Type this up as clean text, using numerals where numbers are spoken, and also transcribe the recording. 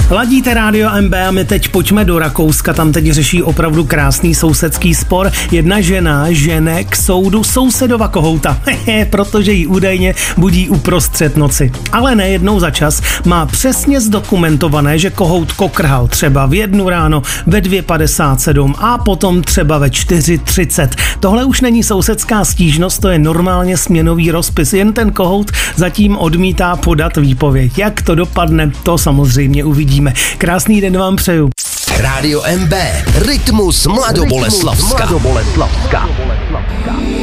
Ladíte Rádio MB a my teď pojďme do Rakouska, tam teď řeší opravdu krásný sousedský spor. Jedna žena žene k soudu sousedova kohouta, protože ji údajně budí uprostřed noci. Ale nejednou za čas má přesně zdokumentované, že kohout kokrhal třeba v 1 ráno, ve 2:57 a potom třeba ve 4:30. Tohle už není sousedská stížnost, to je normálně směnový rozpis, jen ten kohout zatím odmítá podat výpověď. Jak to dopadne, to samozřejmě uvidíme. Krásný den vám přeju. Rádio MB, Rytmus Mladoboleslavska.